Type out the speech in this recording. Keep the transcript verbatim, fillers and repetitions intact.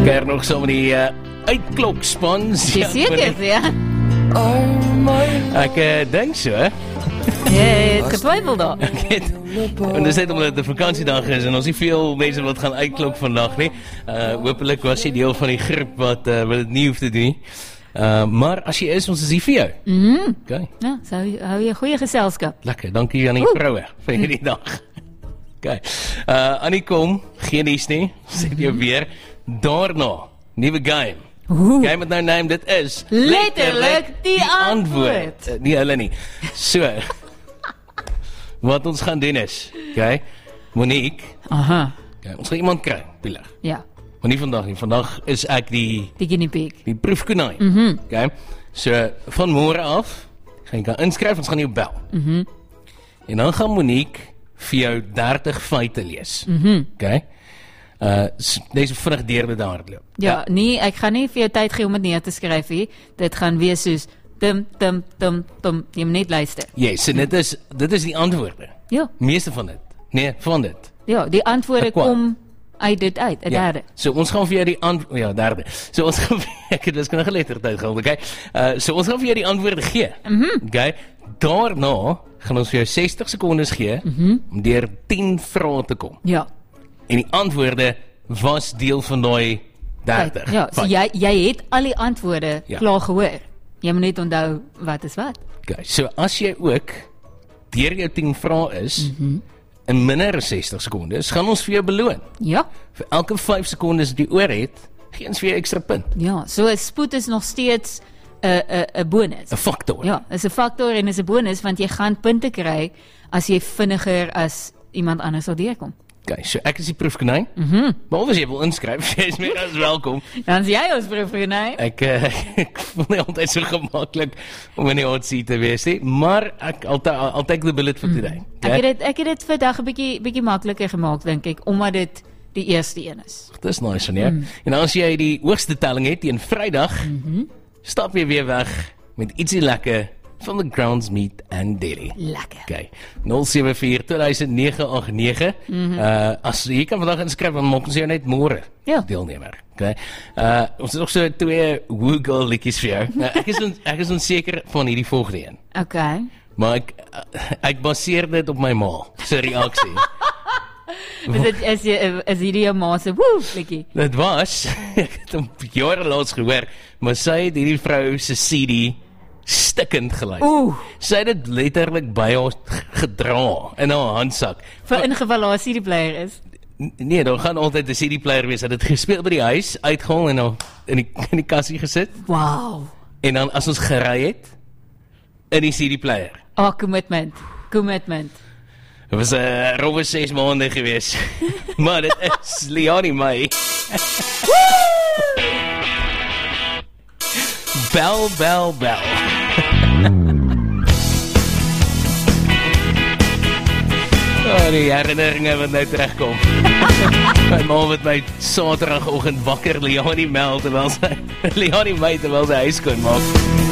Kuier nog saam met die uh, uitklokspan. Seker, ja. Ek uh, denk so, hè? Jy het getwyfel daar. Ek het, en dis net omdat het 'n vakansiedag is en ons nie veel mense wat gaan uitklok vandag nie. Uh, hopelik was jy deel van die groep wat, uh, wat het nie hoef te doen nie. Uh, maar as jy is, ons is hier vir jou. Mhm. Okay. Ja, so hou jy goeie geselskap. Lekker, dankie aan die vroue vir hierdie dag. Okay. Uh, Annie kom, geen nuus nie, sê jy weer. Daarna, nuwe game. Oeh. Game met nou name, dit is Letterlik die antwoord. Uh, nie hulle nie. So, wat ons gaan doen is, okay, Monique, Aha. okay, ons gaan iemand kry, Pilar. Ja, Maar nie vandag nie, vandag is ek die, die guinea pig. die proefkonijn. Mhm. Okay, so van môre af, gaan jy kan inskryf, ons gaan jou bel. Mhm. En dan gaan Monique vir jou dertig feite lees. Mhm. Okay, uh, s- deze vinnig deur dit hardloop. Ja, nee, ek gaan nie vir jou tyd gee om dit neer te skryf nie. Dit gaan wees soos tum tum tum tum. Jy moet net luister. Yes, en dit is, dit is die antwoorde. Ja, Meeste van dit. Nee, van dit. ja, die antwoorde Ek kwam. kom uit dit uit, 'n Ja. derde. So ons gaan vir jou die antwoorde, ja, derde. So ons gaan vir, ek het dus geletterdheid gehad, okay? Uh, so ons gaan vir jou die antwoorde gee. Mhm. Okay? Daarna gaan ons vir jou sestig sekondes gee om deur tien vrae te kom. Ja. En die antwoorde was deel van daai dertig. Ja, so Fyn. jy jy het al die antwoorde Ja. klaar gehoor. Jy moet net onthou wat is wat. Okay, so as jy ook deur jou tien vrae is, in minder as sestig sekondes, gaan ons vir jou beloon. Ja. Vir elke vyf sekondes wat jy oor het, gee ons vir jou ekstra punt. Ja, so spoed is nog steeds 'n 'n 'n bonus. 'n Faktor. Ja, is 'n faktor en is 'n bonus want jy gaan punte kry as jy vinniger as iemand anders sal deurkom. Okay, so ek is die proefkonijn. Mhm. Maar as jy wil inskryf, jy is meer as welkom. Dan is jy ons proefkonijn. Ek, uh, ek voel nie altyd so gemaklik om in die hot seat te wees nie, maar ek I'll, ta- I'll take the bullet for today. Ek het dit ek het dit vandag 'n bietjie bietjie makliker gemaak dink ek omdat dit die eerste een is. Dis nice van jou. En as jy die hoogste telling het teen Vrydag, stap jy weer weg met ietsie lekker van the Grounds Meat and Dairy. Lekker. Okay. nul sewe vier twee nege agt nege. Uh as jy kan vandag inskryf, dan maak ons jou net môre Ja. deelnemer. Okay. Uh ons het nog so twee Google liedjies vir jou. Uh, ek is on, ek is onseker van hierdie volgende een. Okay. Maar ek uh, ek baseer dit op my ma se reaksie. Is dit is jy is hierdie jou ma se woe liedjie? Dit was ek het hom jare laas gehoor, maar sy het hierdie vrou se C D stikkend geluister. Oeh, Sy het dit letterlik by haar gedra in haar handsak. vir ingeval haar C D player is. N- Nee, daar gaan altyd 'n C D player wees. Hy het dit gespeel by die huis, uitgehaal en dan in die in die kassie gesit Wow. en dan as ons gery het in die C D player. Oh, commitment. Commitment. Dit was 'n uh, rowwe ses maande gewees. Maar dit is Leonie May. Bel, bel, bel. Oh, die herinneringe wat nou terugkom. My ma het my Saterdagoggend wakker Leonie meld terwyl sy Leonie May terwyl sy huis skoon maak.